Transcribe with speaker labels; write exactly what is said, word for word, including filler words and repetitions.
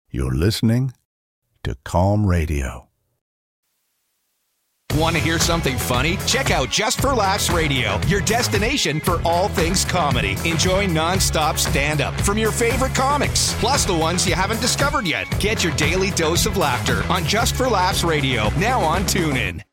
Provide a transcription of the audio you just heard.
Speaker 1: You're listening to Calm Radio.
Speaker 2: Want to hear something funny? Check out Just for Laughs Radio, your destination for all things comedy. Enjoy non-stop stand-up from your favorite comics, plus the ones you haven't discovered yet. Get your daily dose of laughter on Just for Laughs Radio, now on TuneIn.